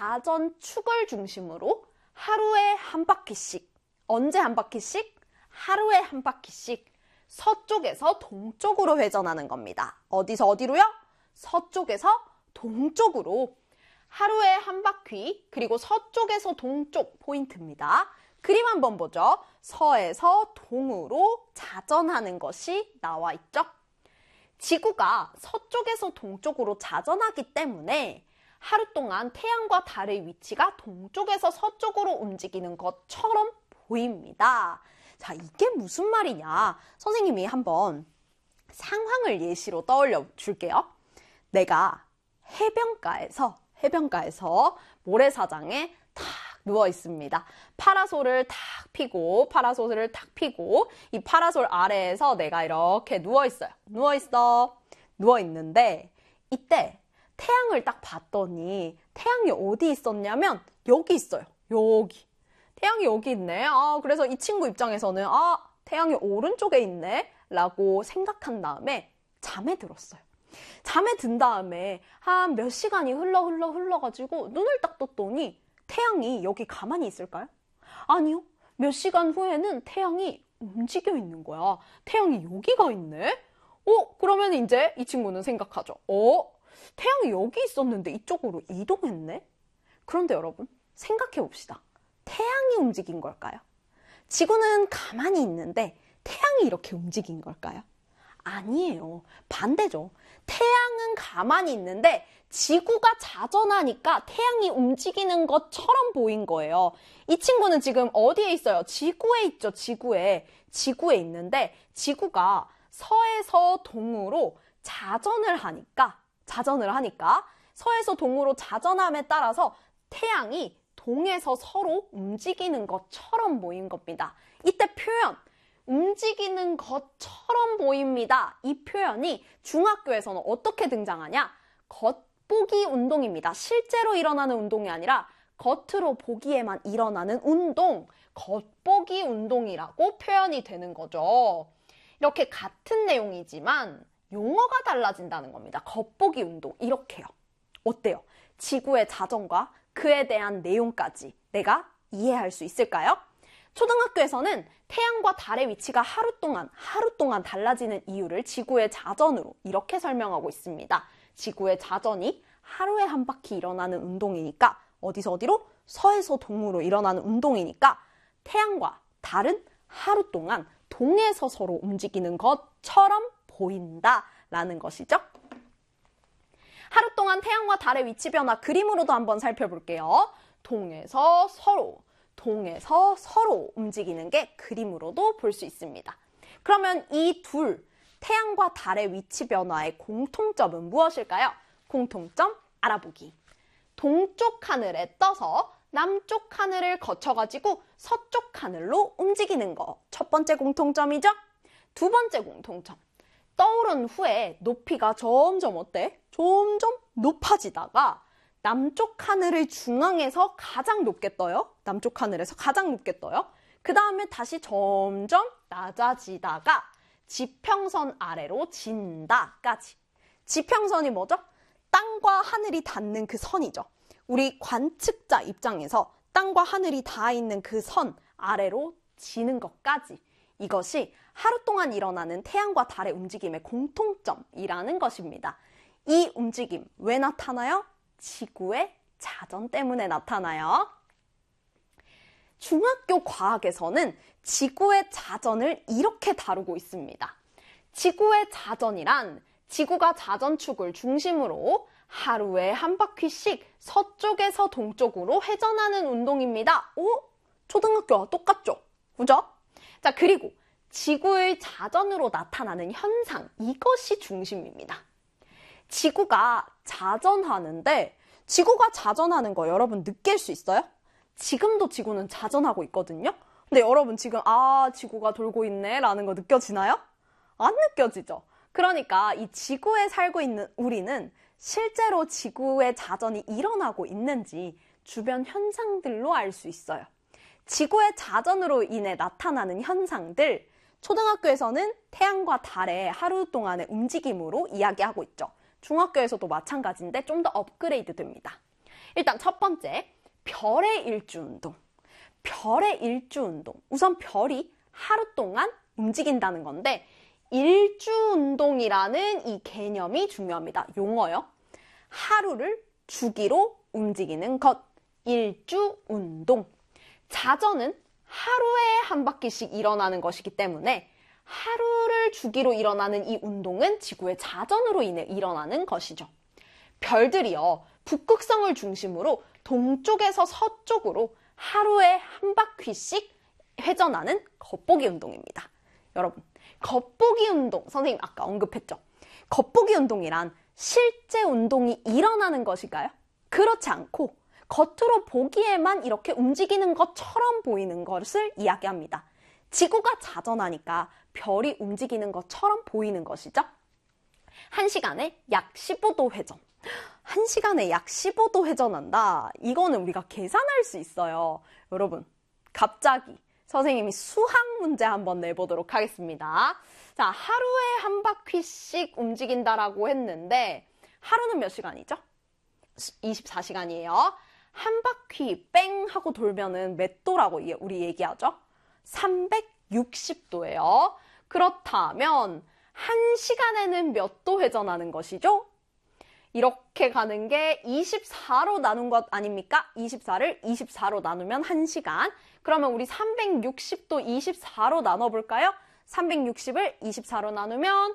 자전축을 중심으로 하루에 한 바퀴씩, 언제 한 바퀴씩? 하루에 한 바퀴씩 서쪽에서 동쪽으로 회전하는 겁니다. 어디서 어디로요? 서쪽에서 동쪽으로. 하루에 한 바퀴, 그리고 서쪽에서 동쪽 포인트입니다. 그림 한번 보죠. 서에서 동으로 자전하는 것이 나와 있죠. 지구가 서쪽에서 동쪽으로 자전하기 때문에 하루 동안 태양과 달의 위치가 동쪽에서 서쪽으로 움직이는 것처럼 보입니다. 자, 이게 무슨 말이냐? 선생님이 한번 상황을 예시로 떠올려 줄게요. 내가 해변가에서 모래사장에 탁 누워 있습니다. 파라솔을 탁 펴고 이 파라솔 아래에서 내가 이렇게 누워 있는데 이때 태양을 딱 봤더니 태양이 어디 있었냐면 여기 있어요. 여기. 태양이 여기 있네. 그래서 이 친구 입장에서는 태양이 오른쪽에 있네 라고 생각한 다음에 잠에 들었어요. 잠에 든 다음에 한 몇 시간이 흘러가지고 눈을 딱 떴더니 태양이 여기 가만히 있을까요? 아니요. 몇 시간 후에는 태양이 움직여 있는 거야. 태양이 여기가 있네? 그러면 이제 이 친구는 생각하죠. 태양이 여기 있었는데 이쪽으로 이동했네? 그런데 여러분, 생각해 봅시다. 태양이 움직인 걸까요? 지구는 가만히 있는데 태양이 이렇게 움직인 걸까요? 아니에요. 반대죠. 태양은 가만히 있는데 지구가 자전하니까 태양이 움직이는 것처럼 보인 거예요. 이 친구는 지금 어디에 있어요? 지구에 있죠. 지구에 있는데 지구가 서에서 동으로 자전을 하니까 서에서 동으로 자전함에 따라서 태양이 동에서 서로 움직이는 것처럼 보인 겁니다. 이때 표현 움직이는 것처럼 보입니다. 이 표현이 중학교에서는 어떻게 등장하냐? 겉보기 운동입니다. 실제로 일어나는 운동이 아니라 겉으로 보기에만 일어나는 운동, 겉보기 운동이라고 표현이 되는 거죠. 이렇게 같은 내용이지만 용어가 달라진다는 겁니다. 겉보기 운동, 이렇게요. 어때요? 지구의 자전과 그에 대한 내용까지 내가 이해할 수 있을까요? 초등학교에서는 태양과 달의 위치가 하루 동안 달라지는 이유를 지구의 자전으로 이렇게 설명하고 있습니다. 지구의 자전이 하루에 한 바퀴 일어나는 운동이니까 어디서 어디로? 서에서 동으로 일어나는 운동이니까 태양과 달은 하루 동안 동에서 서로 움직이는 것처럼 보인다라는 것이죠. 하루 동안 태양과 달의 위치 변화 그림으로도 한번 살펴볼게요. 동에서 서로 움직이는 게 그림으로도 볼 수 있습니다. 그러면 이 둘, 태양과 달의 위치 변화의 공통점은 무엇일까요? 공통점 알아보기. 동쪽 하늘에 떠서 남쪽 하늘을 거쳐가지고 서쪽 하늘로 움직이는 거. 첫 번째 공통점이죠? 두 번째 공통점. 떠오른 후에 높이가 점점 높아지다가 남쪽 하늘의 중앙에서 가장 높게 떠요. 그 다음에 다시 점점 낮아지다가 지평선 아래로 진다까지. 지평선이 뭐죠? 땅과 하늘이 닿는 그 선이죠. 우리 관측자 입장에서 땅과 하늘이 닿아 있는 그 선 아래로 지는 것까지. 이것이 하루 동안 일어나는 태양과 달의 움직임의 공통점이라는 것입니다. 이 움직임 왜 나타나요? 지구의 자전 때문에 나타나요. 중학교 과학에서는 지구의 자전을 이렇게 다루고 있습니다. 지구의 자전이란 지구가 자전축을 중심으로 하루에 한 바퀴씩 서쪽에서 동쪽으로 회전하는 운동입니다. 초등학교와 똑같죠? 그죠? 자, 그리고 지구의 자전으로 나타나는 현상, 이것이 중심입니다. 지구가 자전하는데 지구가 자전하는 거 여러분 느낄 수 있어요? 지금도 지구는 자전하고 있거든요. 근데 여러분 지금 지구가 돌고 있네 라는 거 느껴지나요? 안 느껴지죠? 그러니까 이 지구에 살고 있는 우리는 실제로 지구의 자전이 일어나고 있는지 주변 현상들로 알 수 있어요. 지구의 자전으로 인해 나타나는 현상들, 초등학교에서는 태양과 달의 하루 동안의 움직임으로 이야기하고 있죠. 중학교에서도 마찬가지인데 좀 더 업그레이드 됩니다. 일단 첫 번째, 별의 일주운동. 별의 일주운동. 우선 별이 하루 동안 움직인다는 건데 일주운동이라는 이 개념이 중요합니다. 용어요. 하루를 주기로 움직이는 것. 일주운동. 자전은 하루에 한 바퀴씩 일어나는 것이기 때문에 하루를 주기로 일어나는 이 운동은 지구의 자전으로 인해 일어나는 것이죠. 별들이요, 북극성을 중심으로 동쪽에서 서쪽으로 하루에 한 바퀴씩 회전하는 겉보기 운동입니다. 여러분, 겉보기 운동, 선생님 아까 언급했죠? 겉보기 운동이란 실제 운동이 일어나는 것일까요? 그렇지 않고 겉으로 보기에만 이렇게 움직이는 것처럼 보이는 것을 이야기합니다. 지구가 자전하니까 별이 움직이는 것처럼 보이는 것이죠. 1시간에 약 15도 회전. 1시간에 약 15도 회전한다. 이거는 우리가 계산할 수 있어요. 여러분, 갑자기 선생님이 수학 문제 한번 내보도록 하겠습니다. 자, 하루에 한 바퀴씩 움직인다라고 했는데 하루는 몇 시간이죠? 24시간이에요. 한 바퀴 뺑 하고 돌면은 몇 도라고 우리 얘기하죠? 360도예요. 그렇다면 1시간에는 몇 도 회전하는 것이죠? 이렇게 가는 게 24로 나눈 것 아닙니까? 24를 24로 나누면 1시간. 그러면 우리 360도 24로 나눠볼까요? 360을 24로 나누면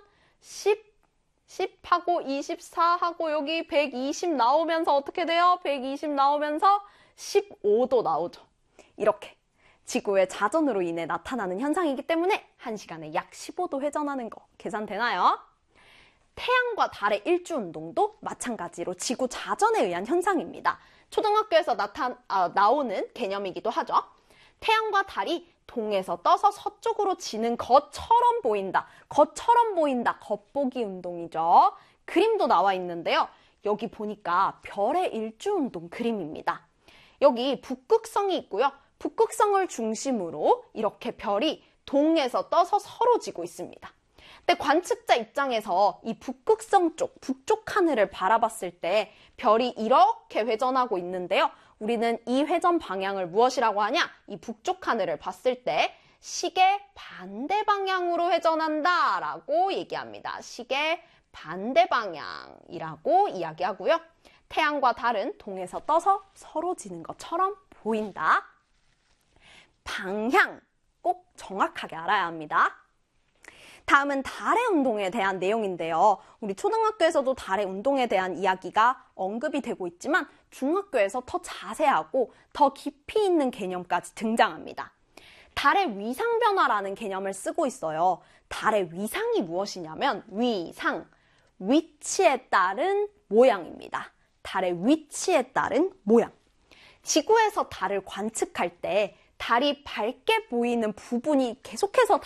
10하고 24하고 여기 120 나오면서 어떻게 돼요? 120 나오면서 15도 나오죠. 이렇게 지구의 자전으로 인해 나타나는 현상이기 때문에 1시간에 약 15도 회전하는 거 계산되나요? 태양과 달의 일주운동도 마찬가지로 지구 자전에 의한 현상입니다. 초등학교에서 나오는 개념이기도 하죠. 태양과 달이 동에서 떠서 서쪽으로 지는 것처럼 보인다. 것처럼 보인다. 겉보기 운동이죠. 그림도 나와 있는데요. 여기 보니까 별의 일주운동 그림입니다. 여기 북극성이 있고요. 북극성을 중심으로 이렇게 별이 동에서 떠서 서로 지고 있습니다. 근데 관측자 입장에서 이 북극성 쪽, 북쪽 하늘을 바라봤을 때 별이 이렇게 회전하고 있는데요. 우리는 이 회전 방향을 무엇이라고 하냐? 이 북쪽 하늘을 봤을 때 시계 반대 방향으로 회전한다 라고 얘기합니다. 시계 반대 방향이라고 이야기하고요. 태양과 달은 동에서 떠서 서로 지는 것처럼 보인다. 방향 꼭 정확하게 알아야 합니다. 다음은 달의 운동에 대한 내용인데요. 우리 초등학교에서도 달의 운동에 대한 이야기가 언급이 되고 있지만 중학교에서 더 자세하고 더 깊이 있는 개념까지 등장합니다. 달의 위상 변화라는 개념을 쓰고 있어요. 달의 위상이 무엇이냐면 위상, 위치에 따른 모양입니다. 달의 위치에 따른 모양. 지구에서 달을 관측할 때 달이 밝게 보이는 부분이 계속해서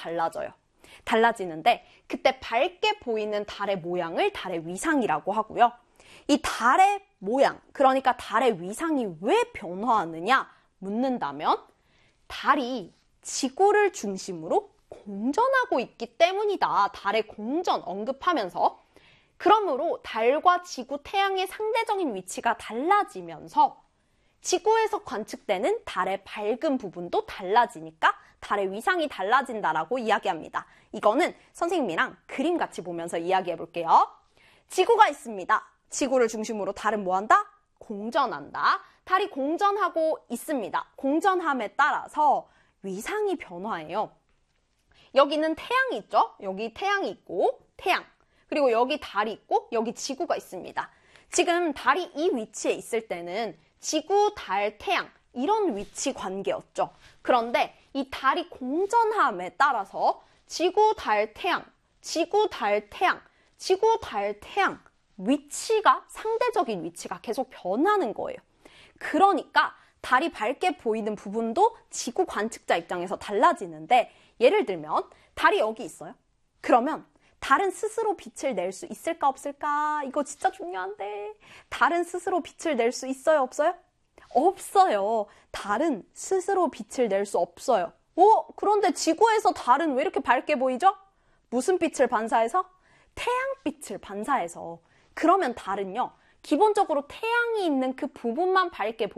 달라지는데 그때 밝게 보이는 달의 모양을 달의 위상이라고 하고요. 이 달의 모양, 그러니까 달의 위상이 왜 변화하느냐 묻는다면 달이 지구를 중심으로 공전하고 있기 때문이다. 달의 공전 언급하면서 그러므로 달과 지구, 태양의 상대적인 위치가 달라지면서 지구에서 관측되는 달의 밝은 부분도 달라지니까 달의 위상이 달라진다라고 이야기합니다. 이거는 선생님이랑 그림 같이 보면서 이야기해 볼게요. 지구가 있습니다. 지구를 중심으로 달은 뭐한다? 공전한다. 달이 공전하고 있습니다. 공전함에 따라서 위상이 변화해요. 여기는 태양이 있죠? 여기 태양이 있고 태양. 그리고 여기 달이 있고 여기 지구가 있습니다. 지금 달이 이 위치에 있을 때는 지구, 달, 태양 이런 위치 관계였죠. 그런데 이 달이 공전함에 따라서 지구, 달, 태양, 지구, 달, 태양, 지구, 달, 태양 위치가 상대적인 위치가 계속 변하는 거예요. 그러니까 달이 밝게 보이는 부분도 지구 관측자 입장에서 달라지는데 예를 들면 달이 여기 있어요. 그러면 달은 스스로 빛을 낼 수 있을까 없을까? 이거 진짜 중요한데 달은 스스로 빛을 낼 수 있어요 없어요? 없어요. 달은 스스로 빛을 낼 수 없어요. 그런데 지구에서 달은 왜 이렇게 밝게 보이죠? 무슨 빛을 반사해서? 태양빛을 반사해서. 그러면 달은요 기본적으로 태양이 있는 그 부분만 밝게